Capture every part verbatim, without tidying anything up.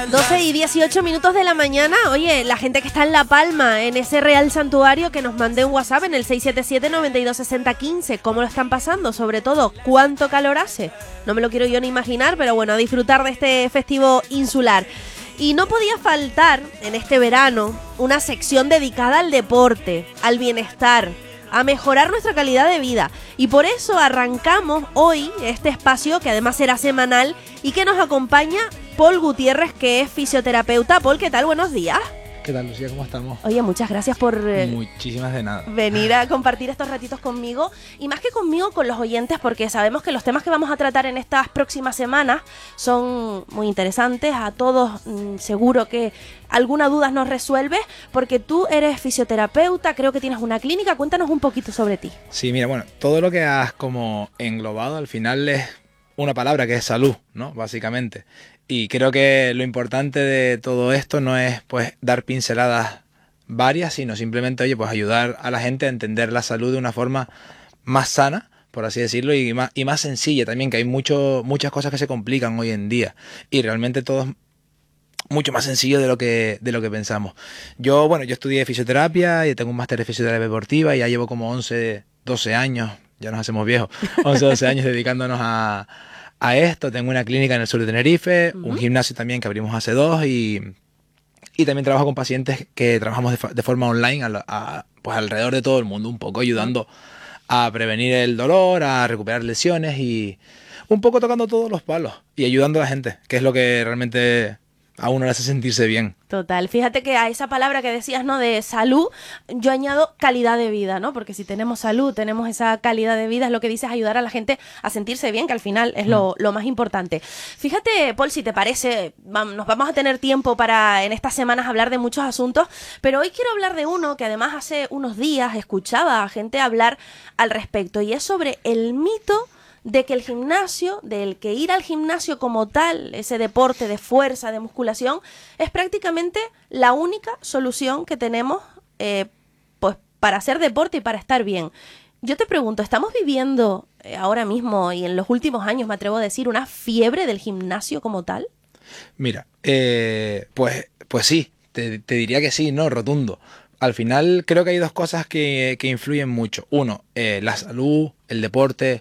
doce y dieciocho minutos de la mañana. Oye, la gente que está en La Palma, en ese Real Santuario, que nos mande un WhatsApp en el seis siete siete, nueve dos seis cero uno cinco. ¿Cómo lo están pasando? Sobre todo, ¿cuánto calor hace? No me lo quiero yo ni imaginar, pero bueno, a disfrutar de este festivo insular. Y no podía faltar en este verano una sección dedicada al deporte, al bienestar, a mejorar nuestra calidad de vida. Y por eso arrancamos hoy este espacio, que además será semanal, y que nos acompaña Paul Gutiérrez, que es fisioterapeuta. Paul, ¿qué tal? Buenos días. ¿Qué tal, Lucía? ¿Cómo estamos? Oye, muchas gracias por eh, Muchísimas de nada. venir a compartir estos ratitos conmigo, y más que conmigo, con los oyentes, porque sabemos que los temas que vamos a tratar en estas próximas semanas son muy interesantes. A todos mmm, seguro que alguna duda nos resuelves, porque tú eres fisioterapeuta, creo que tienes una clínica. Cuéntanos un poquito sobre ti. Sí, mira, bueno, todo lo que has como englobado al final es una palabra, que es salud, ¿no? Básicamente. Y creo que lo importante de todo esto no es pues dar pinceladas varias, sino simplemente, oye, pues ayudar a la gente a entender la salud de una forma más sana, por así decirlo, y más, y más sencilla también, que hay mucho, muchas cosas que se complican hoy en día. Y realmente todo es mucho más sencillo de lo que, de lo que pensamos. Yo, bueno, yo estudié fisioterapia y tengo un máster de fisioterapia deportiva y ya llevo como once, doce años, ya nos hacemos viejos, once, doce años dedicándonos a... a esto. Tengo una clínica en el sur de Tenerife, uh-huh. un gimnasio también que abrimos hace dos, y, y también trabajo con pacientes que trabajamos de, de forma online a, a, pues alrededor de todo el mundo, un poco ayudando a prevenir el dolor, a recuperar lesiones y un poco tocando todos los palos y ayudando a la gente, que es lo que realmente a uno le hace sentirse bien. Total, fíjate que a esa palabra que decías, ¿no?, de salud, yo añado calidad de vida, ¿no? Porque si tenemos salud, tenemos esa calidad de vida, es lo que dices, ayudar a la gente a sentirse bien, que al final es lo, lo más importante. Fíjate, Paul, si te parece, nos vamos a tener tiempo para en estas semanas hablar de muchos asuntos, pero hoy quiero hablar de uno que además hace unos días escuchaba a gente hablar al respecto, y es sobre el mito de que el gimnasio, del que ir al gimnasio como tal, ese deporte de fuerza, de musculación, es prácticamente la única solución que tenemos eh, pues para hacer deporte y para estar bien. Yo te pregunto, ¿estamos viviendo eh, ahora mismo y en los últimos años, me atrevo a decir, una fiebre del gimnasio como tal? Mira, eh, pues, pues sí, te, te diría que sí, no, rotundo. Al final creo que hay dos cosas que, que influyen mucho. Uno, eh, la salud, el deporte.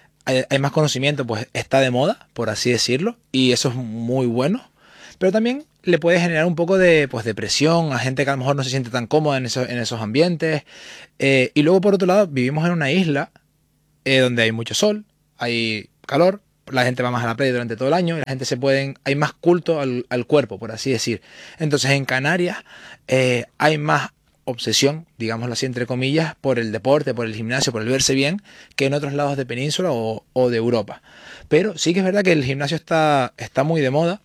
Hay más conocimiento, pues está de moda, por así decirlo, y eso es muy bueno, pero también le puede generar un poco de pues, depresión a gente que a lo mejor no se siente tan cómoda en, eso, en esos ambientes. Eh, y luego, por otro lado, vivimos en una isla eh, donde hay mucho sol, hay calor, la gente va más a la playa durante todo el año, y la gente se pueden, hay más culto al, al cuerpo, por así decir. Entonces, en Canarias eh, hay más obsesión, digámoslo así, entre comillas, por el deporte, por el gimnasio, por el verse bien, que en otros lados de península o, o de Europa. Pero sí que es verdad que el gimnasio está, está muy de moda,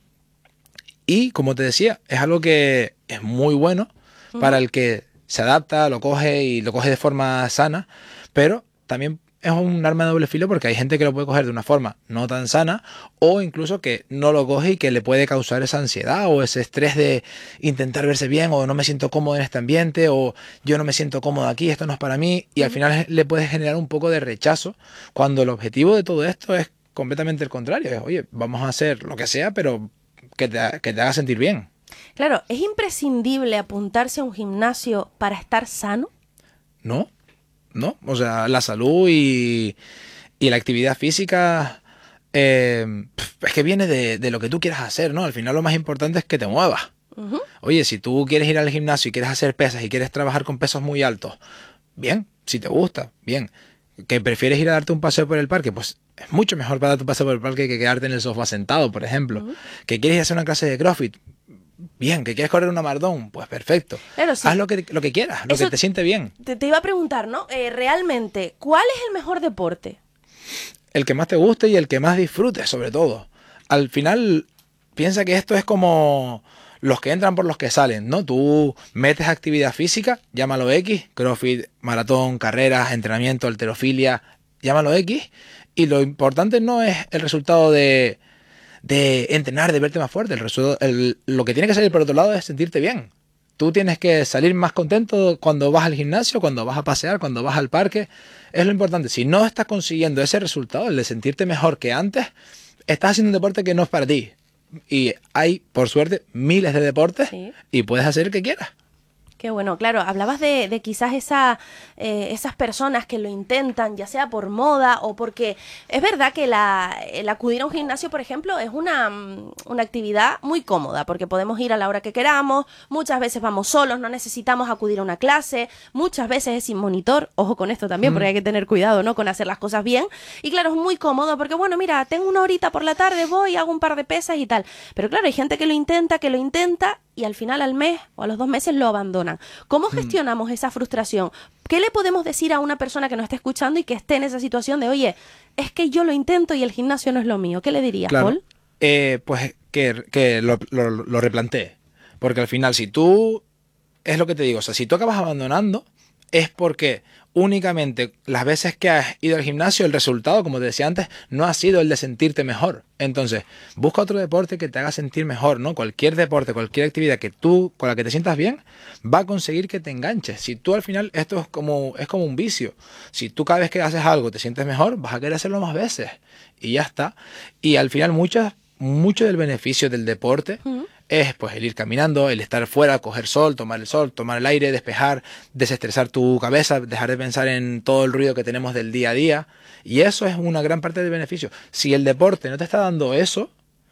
y como te decía, es algo que es muy bueno uh-huh. para el que se adapta, lo coge y lo coge de forma sana, pero también es un arma de doble filo, porque hay gente que lo puede coger de una forma no tan sana, o incluso que no lo coge y que le puede causar esa ansiedad o ese estrés de intentar verse bien, o no me siento cómodo en este ambiente, o yo no me siento cómodo aquí, esto no es para mí, y al final le puede generar un poco de rechazo, cuando el objetivo de todo esto es completamente el contrario. Es, oye, vamos a hacer lo que sea, pero que te, que te haga sentir bien. Claro, ¿es imprescindible apuntarse a un gimnasio para estar sano? No. ¿No? O sea, la salud y, y la actividad física eh, es que viene de, de lo que tú quieras hacer, ¿no? Al final lo más importante es que te muevas. Uh-huh. Oye, si tú quieres ir al gimnasio y quieres hacer pesas y quieres trabajar con pesos muy altos, bien, si te gusta, bien. ¿Que prefieres ir a darte un paseo por el parque? Pues es mucho mejor para darte un paseo por el parque que quedarte en el sofá sentado, por ejemplo. Uh-huh. ¿Que quieres ir a hacer una clase de CrossFit? Bien. ¿Que quieres correr una maratón? Pues perfecto. Claro, sí. Haz lo que, lo que quieras, lo Eso que te siente bien. Te, te iba a preguntar, ¿no? Eh, realmente, ¿cuál es el mejor deporte? El que más te guste y el que más disfrutes, sobre todo. Al final, piensa que esto es como los que entran por los que salen, ¿no? Tú metes actividad física, llámalo X, CrossFit, maratón, carreras, entrenamiento, halterofilia, llámalo X, y lo importante no es el resultado de... de entrenar, de verte más fuerte. El, el, lo que tiene que salir por otro lado es sentirte bien. Tú tienes que salir más contento cuando vas al gimnasio, cuando vas a pasear, cuando vas al parque. Es lo importante. Si no estás consiguiendo ese resultado, el de sentirte mejor que antes, estás haciendo un deporte que no es para ti. y hay, por suerte, miles de deportes Sí. y puedes hacer el que quieras. Qué bueno, claro, hablabas de, de quizás esa, eh, esas personas que lo intentan, ya sea por moda o porque es verdad que la, el acudir a un gimnasio, por ejemplo, es una, mm, una actividad muy cómoda porque podemos ir a la hora que queramos, muchas veces vamos solos, no necesitamos acudir a una clase, muchas veces es sin monitor, ojo con esto también, Mm. porque hay que tener cuidado, ¿no?, con hacer las cosas bien. Y claro, es muy cómodo porque, bueno, mira, tengo una horita por la tarde, voy, hago un par de pesas y tal. Pero claro, hay gente que lo intenta, que lo intenta y al final al mes o a los dos meses lo abandonan. ¿Cómo gestionamos esa frustración? ¿Qué le podemos decir a una persona que nos esté escuchando y que esté en esa situación de, oye, es que yo lo intento y el gimnasio no es lo mío? ¿Qué le dirías, Claro. Paul? Eh, pues que, que lo, lo, lo replantee. Porque al final, si tú, es lo que te digo, o sea, si tú acabas abandonando, es porque únicamente las veces que has ido al gimnasio, el resultado, como te decía antes, no ha sido el de sentirte mejor. Entonces, busca otro deporte que te haga sentir mejor, ¿no? Cualquier deporte, cualquier actividad que tú, con la que te sientas bien, va a conseguir que te enganches. Si tú al final, esto es como, es como un vicio. Si tú cada vez que haces algo te sientes mejor, vas a querer hacerlo más veces. Y ya está. Y al final, muchas, mucho del beneficio del deporte uh-huh. es pues el ir caminando, el estar fuera, coger sol, tomar el sol, tomar el aire, despejar, desestresar tu cabeza, dejar de pensar en todo el ruido que tenemos del día a día. Y eso es una gran parte del beneficio. Si el deporte no te está dando eso,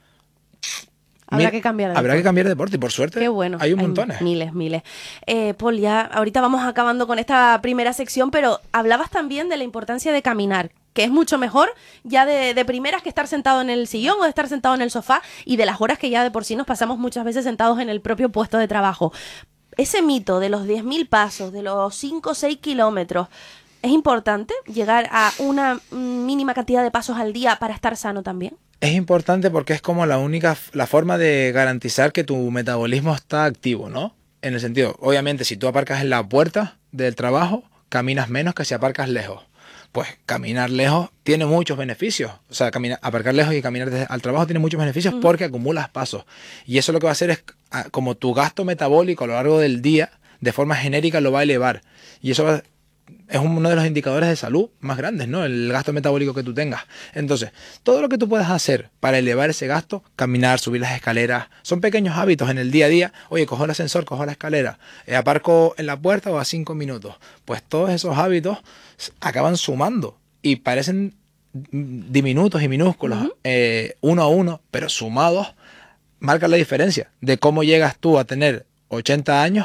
habrá que cambiar de habrá deporte. que cambiar de deporte y por suerte Qué bueno. hay un hay montón. Miles, miles. Eh, Paul, ya ahorita vamos acabando con esta primera sección, pero hablabas también de la importancia de caminar, que es mucho mejor ya de, de primeras que estar sentado en el sillón o de estar sentado en el sofá y de las horas que ya de por sí nos pasamos muchas veces sentados en el propio puesto de trabajo. Ese mito de los diez mil pasos, de los cinco o seis kilómetros, ¿es importante llegar a una mínima cantidad de pasos al día para estar sano también? Es importante porque es como la única, la forma de garantizar que tu metabolismo está activo, ¿no? En el sentido, obviamente, si tú aparcas en la puerta del trabajo, caminas menos que si aparcas lejos. Pues caminar lejos tiene muchos beneficios. O sea, caminar, aparcar lejos y caminar desde, al trabajo tiene muchos beneficios uh-huh. porque acumulas pasos. Y eso lo que va a hacer es, como tu gasto metabólico a lo largo del día, de forma genérica lo va a elevar. Y eso va, es uno de los indicadores de salud más grandes, ¿no? El gasto metabólico que tú tengas. Entonces, todo lo que tú puedas hacer para elevar ese gasto, caminar, subir las escaleras, son pequeños hábitos en el día a día. Oye, cojo el ascensor, cojo la escalera, eh, aparco en la puerta o a cinco minutos. Pues todos esos hábitos acaban sumando y parecen diminutos y minúsculos, uh-huh. eh, uno a uno, pero sumados marcan la diferencia de cómo llegas tú a tener ochenta años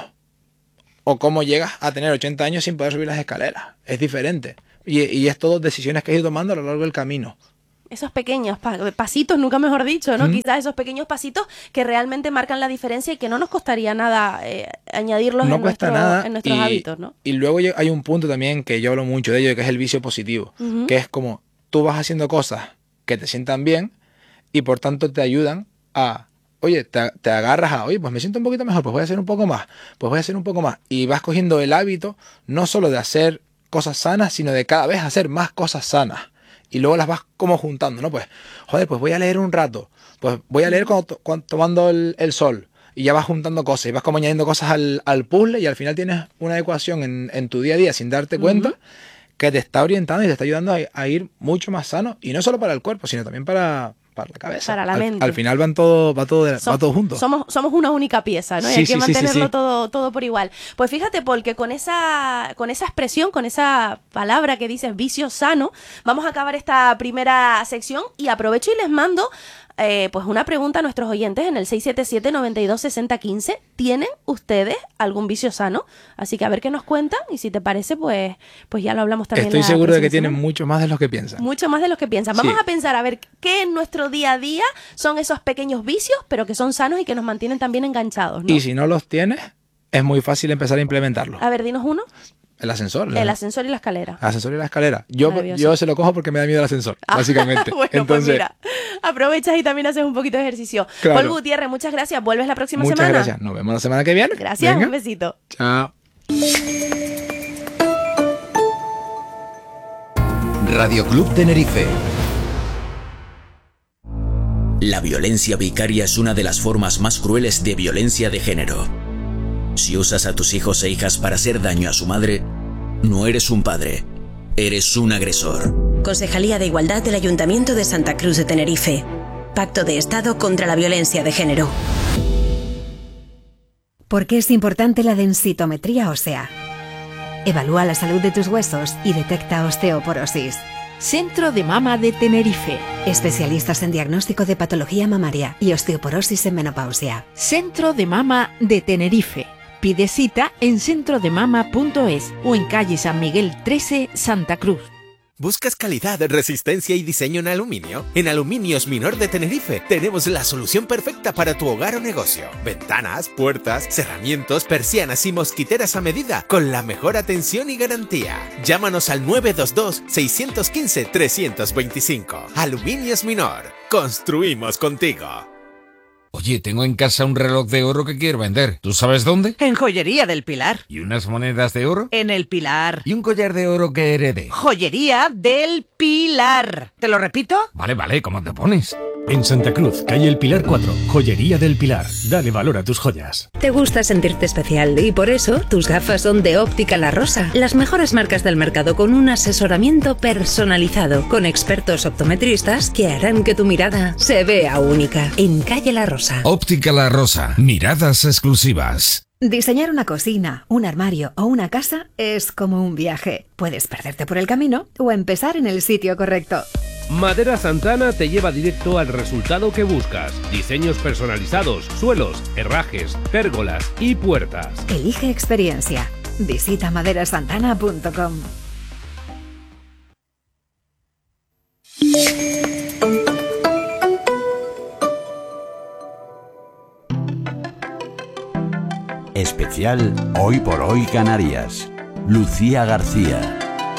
o cómo llegas a tener ochenta años sin poder subir las escaleras. Es diferente. Y, y es todo decisiones que has ido tomando a lo largo del camino. Esos pequeños pa- pasitos, nunca mejor dicho, ¿no? Mm. Quizás esos pequeños pasitos que realmente marcan la diferencia y que no nos costaría nada eh, añadirlos no en, cuesta nuestro, nada en nuestros y, hábitos, ¿no? Y luego hay un punto también que yo hablo mucho de ello, que es el vicio positivo. Uh-huh. Que es como tú vas haciendo cosas que te sientan bien y por tanto te ayudan a... Oye, te, te agarras a, oye, pues me siento un poquito mejor, pues voy a hacer un poco más, pues voy a hacer un poco más. Y vas cogiendo el hábito no solo de hacer cosas sanas, sino de cada vez hacer más cosas sanas. Y luego las vas como juntando, ¿no? Pues, joder, pues voy a leer un rato, pues voy a leer cuando, cuando, tomando el, el sol. Y ya vas juntando cosas, y vas como añadiendo cosas al, al puzzle y al final tienes una ecuación en, en tu día a día sin darte cuenta, uh-huh. que te está orientando y te está ayudando a, a ir mucho más sano. Y no solo para el cuerpo, sino también para... para la cabeza. Para la al, mente. Al final van todo, va todo, de, Som, va todo junto. Somos, somos una única pieza, ¿no? Y sí, hay que sí, mantenerlo sí, sí, sí. todo, todo por igual. Pues fíjate, Paul, que con esa, con esa expresión, con esa palabra que dices vicio sano, vamos a acabar esta primera sección y aprovecho y les mando eh, pues una pregunta a nuestros oyentes en el seis siete siete, nueve dos, seis cero uno cinco. ¿Tienen ustedes algún vicio sano? Así que a ver qué nos cuentan y si te parece, pues, pues ya lo hablamos también. Estoy seguro de que tienen mucho más de los que piensan. Mucho más de los que piensan. Vamos sí. a pensar a ver qué en nuestro día a día son esos pequeños vicios, pero que son sanos y que nos mantienen también enganchados, ¿no? Y si no los tienes, es muy fácil empezar a implementarlos. A ver, dinos uno. El ascensor. El ascensor y la escalera. El ascensor y la escalera. Yo, yo se lo cojo porque me da miedo el ascensor, ah, básicamente. Bueno, Entonces, pues mira, aprovechas y también haces un poquito de ejercicio. Claro. Paul Gutiérrez, muchas gracias. ¿Vuelves la próxima muchas semana? Muchas gracias. Nos vemos la semana que viene. Gracias, Venga. Un besito. Chao. Radio Club Tenerife. La violencia vicaria es una de las formas más crueles de violencia de género. Si usas a tus hijos e hijas para hacer daño a su madre, no eres un padre, eres un agresor. Concejalía de Igualdad del Ayuntamiento de Santa Cruz de Tenerife. Pacto de Estado contra la Violencia de Género. ¿Por qué es importante la densitometría ósea? Evalúa la salud de tus huesos y detecta osteoporosis. Centro de Mama de Tenerife. Especialistas en diagnóstico de patología mamaria y osteoporosis en menopausia. Centro de Mama de Tenerife. Pide cita en centro de mama punto es o en calle San Miguel trece, Santa Cruz. ¿Buscas calidad, resistencia y diseño en aluminio? En Aluminios Minor de Tenerife tenemos la solución perfecta para tu hogar o negocio. Ventanas, puertas, cerramientos, persianas y mosquiteras a medida con la mejor atención y garantía. Llámanos al nueve dos dos, seis uno cinco, tres dos cinco. Aluminios Minor. Construimos contigo. Oye, tengo en casa un reloj de oro que quiero vender. ¿Tú sabes dónde? En Joyería del Pilar. ¿Y unas monedas de oro? En el Pilar. ¿Y un collar de oro que heredé? Joyería del Pilar. ¿Te lo repito? Vale, vale, ¿cómo te pones? En Santa Cruz, calle El Pilar cuatro, Joyería del Pilar. Dale valor a tus joyas. Te gusta sentirte especial y por eso tus gafas son de Óptica La Rosa. Las mejores marcas del mercado con un asesoramiento personalizado con expertos optometristas que harán que tu mirada se vea única. En calle La Rosa. Óptica La Rosa. Miradas exclusivas. Diseñar una cocina, un armario o una casa es como un viaje. Puedes perderte por el camino o empezar en el sitio correcto. Madera Santana te lleva directo al resultado que buscas. Diseños personalizados, suelos, herrajes, pérgolas y puertas. Elige experiencia. Visita madera santana punto com. Especial Hoy por Hoy Canarias. Lucía García.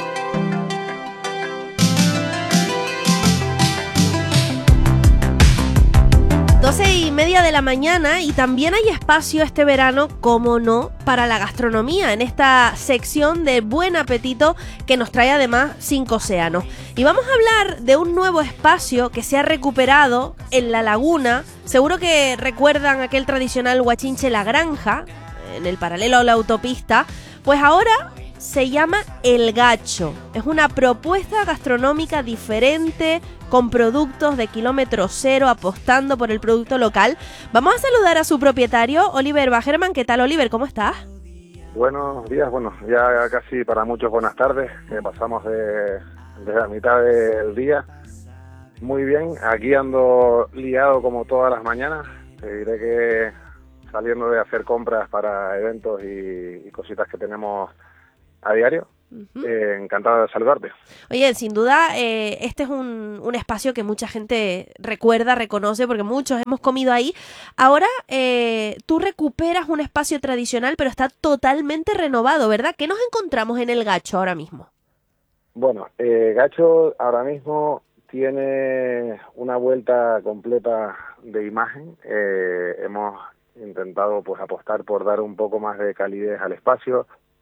doce y media de la mañana y también hay espacio este verano, como no, para la gastronomía en esta sección de Buen Apetito que nos trae además Cinco Océanos. Y vamos a hablar de un nuevo espacio que se ha recuperado en La Laguna. Seguro que recuerdan aquel tradicional Guachinche La Granja, en el paralelo a la autopista. Pues ahora se llama El Gacho. Es una propuesta gastronómica diferente, con productos de kilómetro cero, apostando por el producto local. Vamos a saludar a su propietario, Oliver Bajerman. ¿Qué tal, Oliver? ¿Cómo estás? Buenos días, bueno, ya casi para muchos buenas tardes, que pasamos de, de la mitad del día. Muy bien, aquí ando liado como todas las mañanas. Te diré que saliendo de hacer compras para eventos y, y cositas que tenemos a diario. Uh-huh. Eh, encantado de saludarte. Oye, sin duda, eh, este es un, un espacio que mucha gente recuerda, reconoce, porque muchos hemos comido ahí. Ahora, eh, tú recuperas un espacio tradicional, pero está totalmente renovado, ¿verdad? ¿Qué nos encontramos en El Gacho ahora mismo? Bueno, eh, Gacho ahora mismo tiene una vuelta completa de imagen. Eh, hemos intentado pues apostar por dar un poco más de calidez al espacio,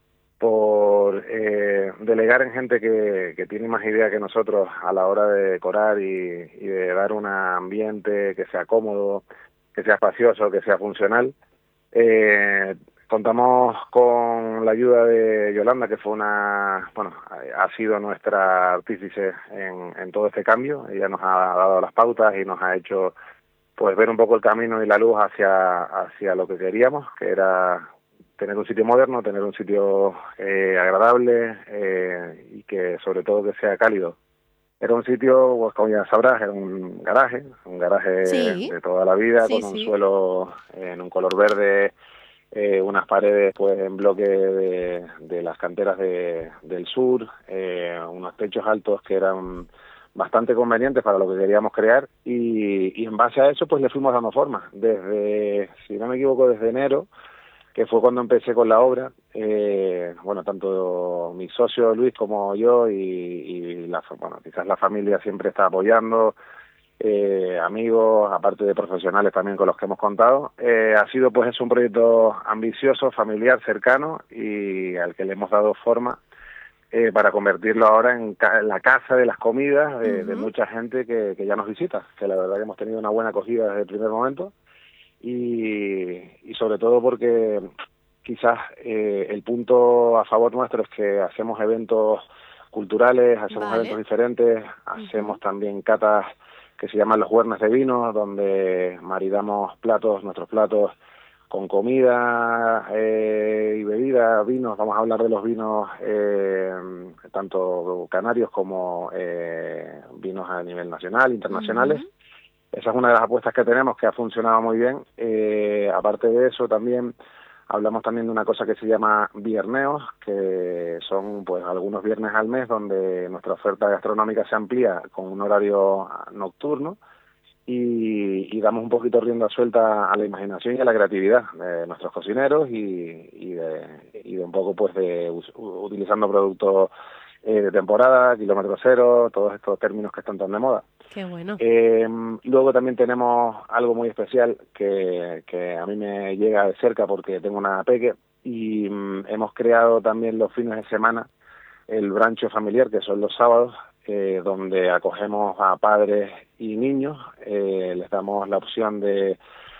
por eh, delegar en gente que, que tiene más idea que nosotros a la hora de decorar y, y de dar un ambiente que sea cómodo, que sea espacioso, que sea funcional. Eh, contamos con la ayuda de Yolanda, que fue una, bueno, ha sido nuestra artífice en, en todo este cambio. Ella nos ha dado las pautas y nos ha hecho pues ver un poco el camino y la luz hacia, hacia lo que queríamos, que era tener un sitio moderno, tener un sitio eh, agradable eh, y que sobre todo que sea cálido. Era un sitio, pues como ya sabrás, era un garaje, un garaje sí. de toda la vida, sí, con un sí. suelo eh, en un color verde, eh, unas paredes pues en bloque de, de las canteras de, del sur, eh, unos techos altos que eran bastante convenientes para lo que queríamos crear y, y en base a eso pues le fuimos dando forma. Desde, si no me equivoco, desde enero, que fue cuando empecé con la obra, eh, bueno, tanto mi socio Luis como yo y, y la, bueno, quizás la familia siempre está apoyando, eh, amigos, aparte de profesionales también con los que hemos contado. Eh, ha sido pues es un proyecto ambicioso, familiar, cercano y al que le hemos dado forma eh, para convertirlo ahora en, ca en la casa de las comidas de, uh-huh. de mucha gente que, que ya nos visita, que la verdad que hemos tenido una buena acogida desde el primer momento. Y, y sobre todo porque quizás eh, el punto a favor nuestro es que hacemos eventos culturales, hacemos vale. eventos diferentes, hacemos uh-huh. también catas que se llaman los Huernes de Vino, donde maridamos platos, nuestros platos, con comida eh, y bebida, vinos. Vamos a hablar de los vinos eh, tanto canarios como eh, vinos a nivel nacional, internacionales. Uh-huh. Esa es una de las apuestas que tenemos, que ha funcionado muy bien. Eh, aparte de eso, también hablamos también de una cosa que se llama vierneos, que son pues algunos viernes al mes donde nuestra oferta gastronómica se amplía con un horario nocturno. Y, y damos un poquito rienda suelta a la imaginación y a la creatividad de nuestros cocineros y, y, de, y de un poco pues de utilizando productos eh, de temporada, kilómetro cero, todos estos términos que están tan de moda. Qué bueno. Eh, luego también tenemos algo muy especial que, que a mí me llega de cerca porque tengo una peque y mm, hemos creado también los fines de semana el brancho familiar, que son los sábados, Eh, donde acogemos a padres y niños, eh, les damos la opción de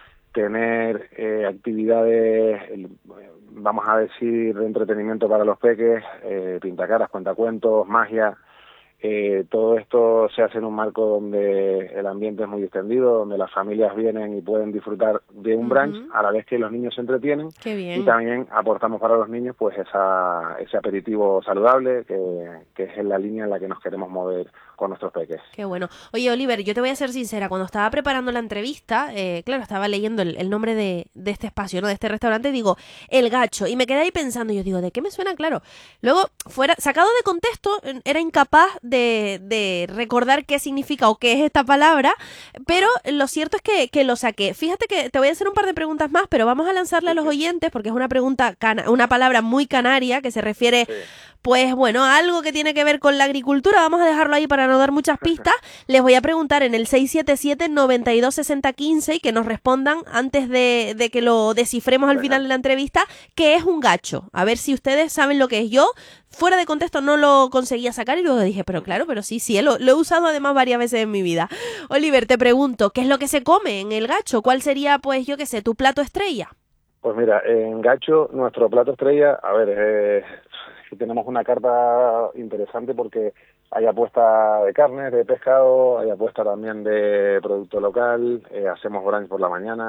tener eh, actividades, vamos a decir, de entretenimiento para los peques, eh, pintacaras, cuentacuentos, magia. Eh, todo esto se hace en un marco donde el ambiente es muy extendido, donde las familias vienen y pueden disfrutar de un uh-huh. brunch a la vez que los niños se entretienen. Qué bien. Y también aportamos para los niños pues esa, ese aperitivo saludable que, que es en la línea en la que nos queremos mover con nuestros peques. Qué bueno. Oye, Oliver, yo te voy a ser sincera, cuando estaba preparando la entrevista, eh, claro, estaba leyendo el, el nombre de, de este espacio, ¿no? De este restaurante, digo, El Gacho, y me quedé ahí pensando, yo digo, ¿de qué me suena? Claro. Luego, fuera, sacado de contexto, era incapaz de, de recordar qué significa o qué es esta palabra, pero lo cierto es que, que lo saqué. Fíjate que te voy a hacer un par de preguntas más, pero vamos a lanzarle a los oyentes, porque es una pregunta, cana- una palabra muy canaria, que se refiere... Sí. Pues bueno, algo que tiene que ver con la agricultura, vamos a dejarlo ahí para no dar muchas pistas. Les voy a preguntar en el seis siete siete, noventa y dos, sesenta, quince y que nos respondan antes de, de que lo descifremos al final de la entrevista, ¿qué es un gacho? A ver si ustedes saben lo que es. Yo, fuera de contexto, no lo conseguía sacar y luego dije, pero claro, pero sí, sí, lo, lo he usado además varias veces en mi vida. Oliver, te pregunto, ¿qué es lo que se come en el gacho? ¿Cuál sería, pues, yo qué sé, tu plato estrella? Pues mira, en gacho, nuestro plato estrella, a ver, eh... tenemos una carta interesante porque hay apuesta de carnes, de pescado, hay apuesta también de producto local, eh, hacemos brunch por la mañana.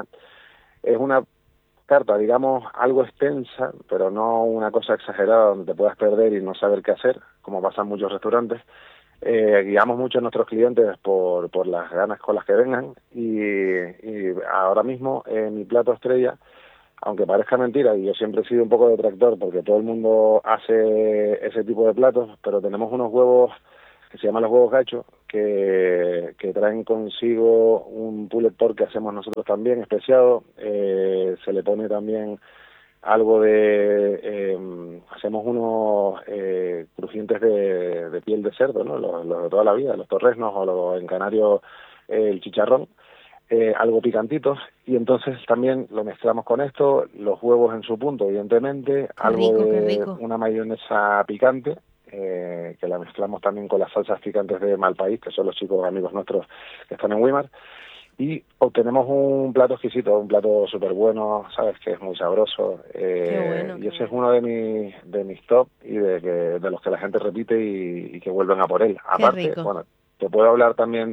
Es una carta, digamos, algo extensa, pero no una cosa exagerada donde te puedas perder y no saber qué hacer, como pasa en muchos restaurantes. Eh, guiamos mucho a nuestros clientes por, por las ganas con las que vengan y, y ahora mismo eh, mi plato estrella, aunque parezca mentira, y yo siempre he sido un poco detractor porque todo el mundo hace ese tipo de platos, pero tenemos unos huevos que se llaman los huevos gachos, que, que traen consigo un pulled pork que hacemos nosotros también, especiado. Eh, se le pone también algo de... Eh, hacemos unos eh, crujientes de, de piel de cerdo, ¿no? Los, los de toda la vida, los torresnos o los, en canario eh, el chicharrón. Eh, algo picantitos, y entonces también lo mezclamos con esto, los huevos en su punto, evidentemente, qué algo rico, de una mayonesa picante, eh, que la mezclamos también con las salsas picantes de Malpaís, que son los chicos amigos nuestros que están en Weimar, y obtenemos un plato exquisito, un plato súper bueno, ¿sabes? Que es muy sabroso, eh, qué bueno, y ese es uno de mis de mis top y de, que, de los que la gente repite y, y que vuelven a por él. Aparte, bueno, te puedo hablar también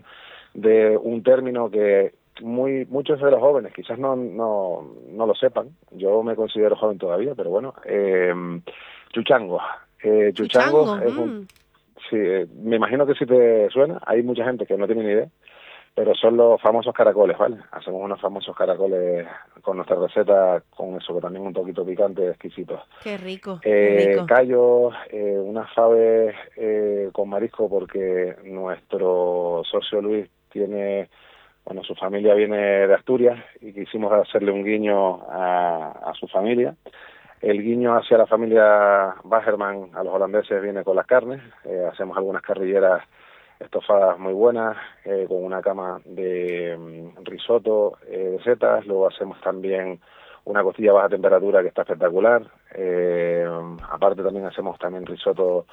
de un término que muy muchos de los jóvenes quizás no no no lo sepan. Yo me considero joven todavía, pero bueno, eh, chuchango. Eh, chuchango, chuchango es un, mm. sí, eh, me imagino que si te suena, hay mucha gente que no tiene ni idea, pero son los famosos caracoles, ¿vale? Hacemos unos famosos caracoles con nuestra receta, con eso que también un poquito picante, exquisito. Qué rico, eh, qué rico. Callos, eh, unas faves eh, con marisco, porque nuestro socio Luis tiene... Bueno, su familia viene de Asturias y quisimos hacerle un guiño a, a su familia. El guiño hacia la familia Bajerman, a los holandeses, viene con las carnes. Eh, hacemos algunas carrilleras estofadas muy buenas, eh, con una cama de um, risotto eh, de setas. Luego hacemos también una costilla a baja temperatura que está espectacular. Eh, aparte también hacemos también risotto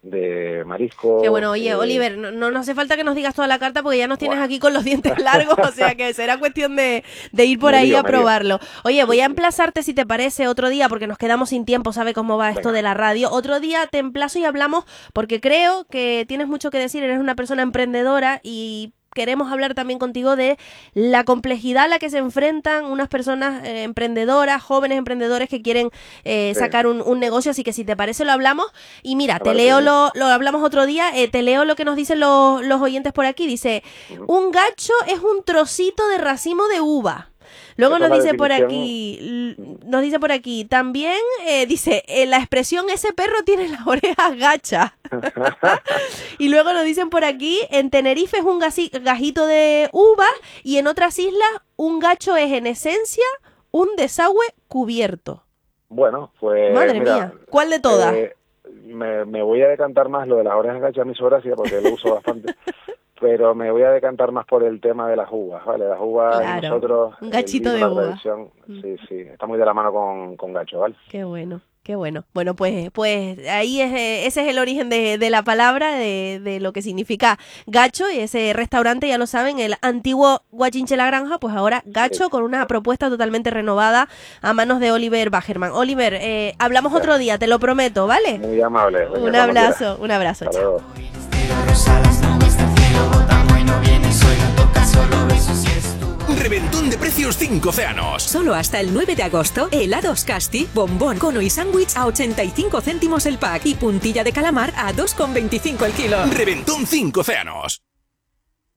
de marisco. Qué bueno, oye, eh, Oliver, no, no hace falta que nos digas toda la carta porque ya nos tienes aquí con los dientes largos, o sea que será cuestión de, de ir por ahí a probarlo. Oye, voy a emplazarte, si te parece, otro día, porque nos quedamos sin tiempo, sabe cómo va esto de la radio. Otro día te emplazo y hablamos, porque creo que tienes mucho que decir, eres una persona emprendedora y queremos hablar también contigo de la complejidad a la que se enfrentan unas personas eh, emprendedoras, jóvenes emprendedores que quieren eh, sí. sacar un, un negocio, así que si te parece lo hablamos. Y mira, te leo lo, lo hablamos otro día, eh, te leo lo que nos dicen los, los oyentes por aquí. Dice, un gacho es un trocito de racimo de uva. Luego nos dice por aquí, nos dice por aquí, también eh, dice, eh, la expresión ese perro tiene las orejas gachas. Y luego nos dicen por aquí, en Tenerife es un gasi, gajito de uva y en otras islas un gacho es en esencia un desagüe cubierto. Bueno, pues madre mira, mía, ¿cuál de todas? Eh, me, me voy a decantar más lo de las orejas gachas, mi gracia, porque lo uso bastante. Pero me voy a decantar más por el tema de las uvas, ¿vale? Las uvas, claro, nosotros... un gachito de uva. Sí, sí, está muy de la mano con, con gacho, ¿vale? Qué bueno, qué bueno. Bueno, pues pues ahí es, ese es el origen de, de la palabra, de, de lo que significa gacho, y ese restaurante, ya lo saben, el antiguo Guachinche La Granja, pues ahora gacho, sí, con una propuesta totalmente renovada a manos de Oliver Bajerman. Oliver, eh, hablamos sí. otro día, te lo prometo, ¿vale? Muy amable. Venga, un abrazo, un abrazo, hasta chao. Reventón de precios cinco océanos. Solo hasta el nueve de agosto, helados Casti, bombón, cono y sándwich a ochenta y cinco céntimos el pack y puntilla de calamar a dos con veinticinco el kilo. Reventón cinco océanos.